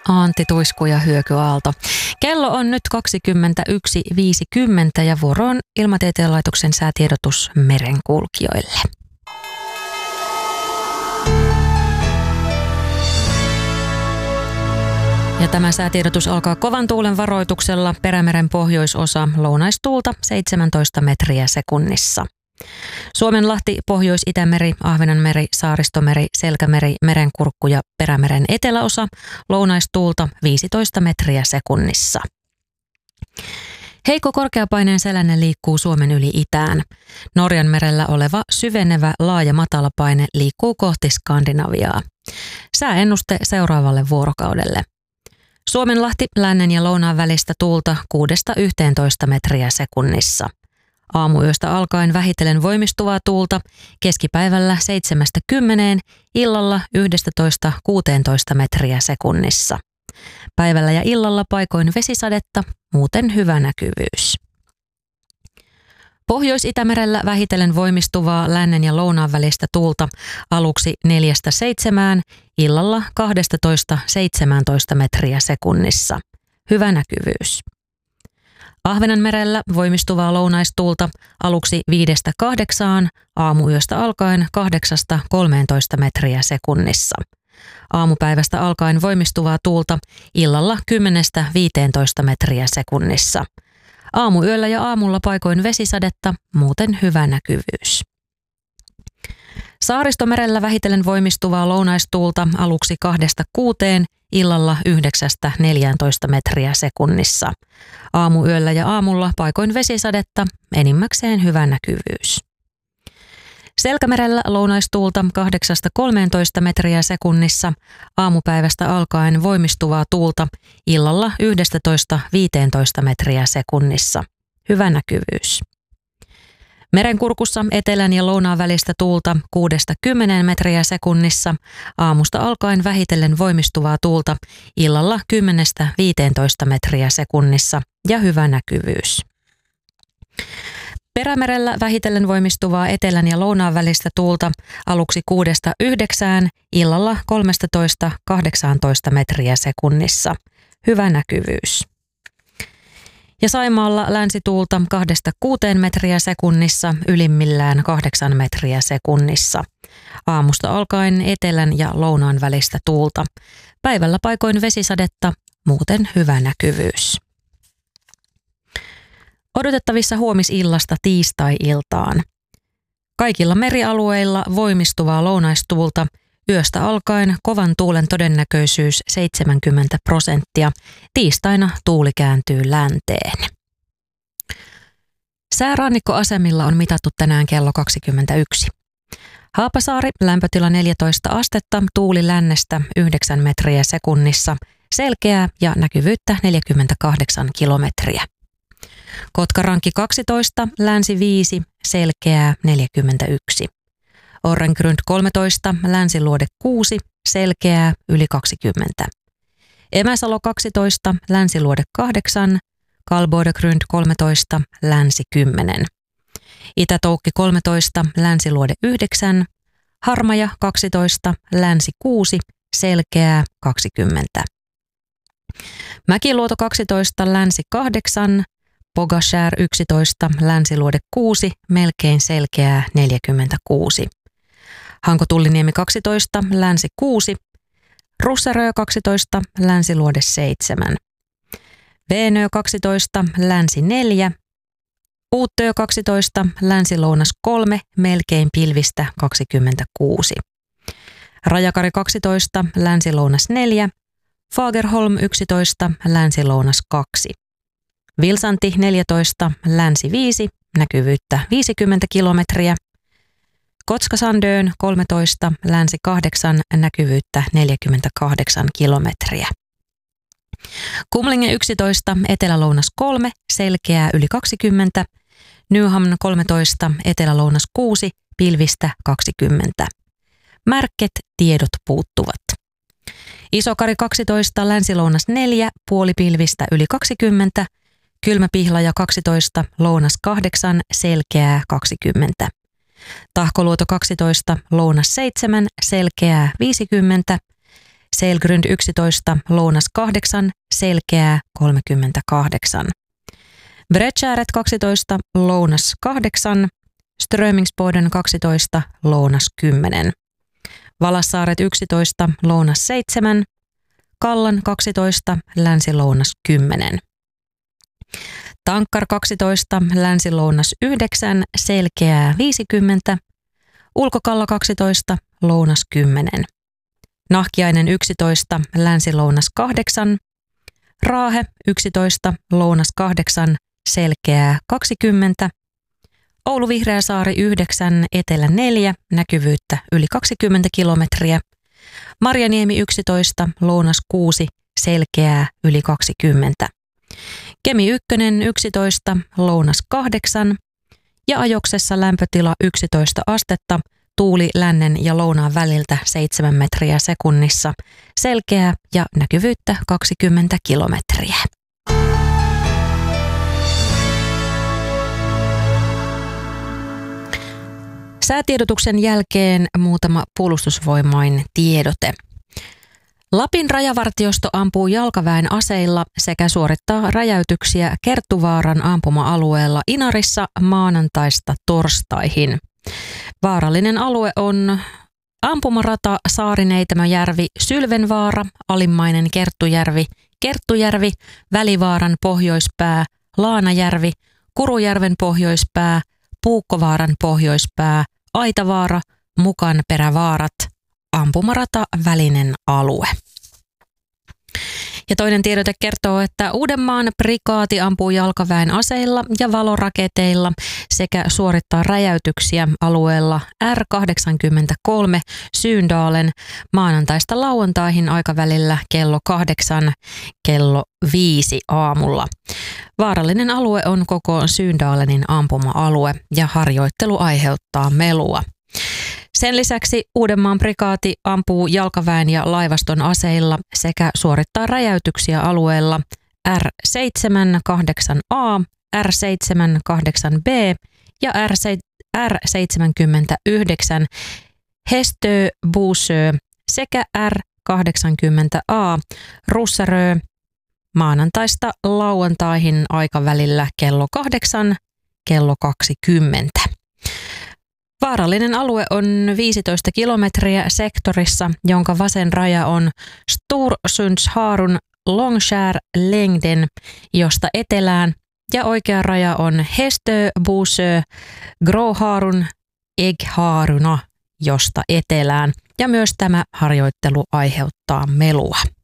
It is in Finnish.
Antti Tuisku ja Hyöky Aalto. Kello on nyt 21.50 ja vuoro on Ilmatieteen laitoksen säätiedotus merenkulkijoille. Ja tämä säätiedotus alkaa kovan tuulen varoituksella. Perämeren pohjoisosa lounaistuulta 17 metriä sekunnissa. Suomenlahti, Pohjois-Itämeri, Ahvenanmeri, Saaristomeri, Selkämeri, Merenkurkku ja Perämeren eteläosa lounaistuulta 15 metriä sekunnissa. Heikko korkeapaineen selänne liikkuu Suomen yli itään. Norjanmerellä oleva syvenevä laaja matalapaine liikkuu kohti Skandinaviaa. Sääennuste seuraavalle vuorokaudelle. Suomenlahti, lännen ja lounaan välistä tuulta 6–11 metriä sekunnissa. Aamuyöstä alkaen vähitellen voimistuvaa tuulta, keskipäivällä 7–10, illalla 11–16 metriä sekunnissa. Päivällä ja illalla paikoin vesisadetta, muuten hyvä näkyvyys. Pohjois-Itämerellä vähitellen voimistuvaa lännen ja lounaan välistä tuulta aluksi 4–7, illalla 12–17 metriä sekunnissa. Hyvä näkyvyys. Ahvenanmerellä voimistuvaa lounaistuulta aluksi 5–8, aamuyöstä alkaen 8–13 metriä sekunnissa. Aamupäivästä alkaen voimistuvaa tuulta illalla 10–15 metriä sekunnissa. Aamuyöllä ja aamulla paikoin vesisadetta, muuten hyvä näkyvyys. Saaristomerellä vähitellen voimistuvaa lounaistuulta aluksi 2–6, illalla 9–14 metriä sekunnissa. Aamuyöllä ja aamulla paikoin vesisadetta, enimmäkseen hyvä näkyvyys. Selkämerellä lounaistuulta 8–13 metriä sekunnissa, aamupäivästä alkaen voimistuvaa tuulta, illalla 11–15 metriä sekunnissa. Hyvä näkyvyys. Merenkurkussa etelän ja lounaan välistä tuulta 6–10 metriä sekunnissa, aamusta alkaen vähitellen voimistuvaa tuulta, illalla 10–15 metriä sekunnissa ja hyvä näkyvyys. Perämerellä vähitellen voimistuvaa etelän ja lounaan välistä tuulta aluksi 6–9, illalla 13–18 metriä sekunnissa. Hyvä näkyvyys. Ja Saimaalla länsituulta 2–6 metriä sekunnissa, ylimmillään 8 metriä sekunnissa. Aamusta alkaen etelän ja lounaan välistä tuulta. Päivällä paikoin vesisadetta, muuten hyvä näkyvyys. Odotettavissa huomisillasta tiistai-iltaan. Kaikilla merialueilla voimistuvaa lounaistuulta, yöstä alkaen kovan tuulen todennäköisyys 70%. Tiistaina tuuli kääntyy länteen. Säärannikkoasemilla on mitattu tänään kello 21. Haapasaari, lämpötila 14 astetta, tuuli lännestä 9 metriä sekunnissa, selkeää ja näkyvyyttä 48 kilometriä. Kotkaranki 12, länsi 5, selkeää 41. Orrengrund 13, länsiluode 6, selkeää yli 20. Emäsalo 12, länsiluode 8, Kalbodegrund 13, länsi 10. Itätoukki 13, länsiluode 9, Harmaja 12, länsi 6, selkeää 20. Mäkiluoto 12, länsi 8, Pogashär 11, länsiluode 6, melkein selkeää 46. Hanko-Tulliniemi 12, länsi 6, Russerö 12, länsiluode 7. Veenö 12, länsi 4, Uuttöö 12, länsi-lounas 3, melkein pilvistä 26. Rajakari 12, länsi-lounas 4, Fagerholm 11, länsi-lounas 2. Vilsanti 14, länsi 5, näkyvyyttä 50 kilometriä. Kotskasandön 13, länsi 8, näkyvyyttä 48 kilometriä. Kumlinge 11, etelä-lounas 3, selkeää yli 20. Nyhamn 13, etelä-lounas 6, pilvistä 20. Märket tiedot puuttuvat. Isokari 12, länsi-lounas 4, puolipilvistä yli 20. Kylmäpihlaja 12, lounas 8, selkeää 20. Tahkoluoto 12, lounas 7, selkeää 50. Sälgrund 11, lounas 8, selkeää 38. Bredtjäret 12, lounas 8, Strömingsboden 12, lounas 10. Valassaaret 11, lounas 7, Kallan 12, länsi-lounas 10. Tankkar 12, länsi-lounas 9, selkeää 50. Ulkokalla 12, lounas 10. Nahkiainen 11, länsi-lounas 8. Raahe 11, lounas 8, selkeää 20. Oulu Vihreäsaari 9, etelä 4, näkyvyyttä yli 20 kilometriä. Marjaniemi 11, lounas 6, selkeää yli 20. Kemi 1, 11, lounas 8 ja Ajoksessa lämpötila 11 astetta, tuuli lännen ja lounaan väliltä 7 metriä sekunnissa, selkeää ja näkyvyyttä 20 kilometriä. Säätiedotuksen jälkeen muutama puolustusvoimain tiedote. Lapin rajavartiosto ampuu jalkaväen aseilla sekä suorittaa räjäytyksiä Kerttuvaaran ampuma-alueella Inarissa maanantaista torstaihin. Vaarallinen alue on ampumarata Saarineitämöjärvi, Sylvenvaara, Alimmainen Kerttujärvi, Välivaaran pohjoispää, Laanajärvi, Kurujärven pohjoispää, Puukkovaaran pohjoispää, Aitavaara, Mukanperävaarat, ampumarata välinen alue. Ja toinen tiedote kertoo, että Uudenmaan prikaati ampuu jalkaväen aseilla ja valoraketeilla sekä suorittaa räjäytyksiä alueella R83 Syyndalen maanantaista lauantaihin aikavälillä kello 8 kello 5 aamulla. Vaarallinen alue on koko Syyndalenin ampuma-alue ja harjoittelu aiheuttaa melua. Sen lisäksi Uudenmaan prikaati ampuu jalkaväen ja laivaston aseilla sekä suorittaa räjäytyksiä alueella R78A, R78B ja R79 Hestö-Buusö sekä R80A Russarö maanantaista lauantaihin aikavälillä kello 8 kello 20. Vaarallinen alue on 15 kilometriä sektorissa, jonka vasen raja on Storsundsharun Långskär-längden, josta etelään, ja oikea raja on Hestö-Buusö Gråharun Äggharuna, josta etelään, ja myös tämä harjoittelu aiheuttaa melua.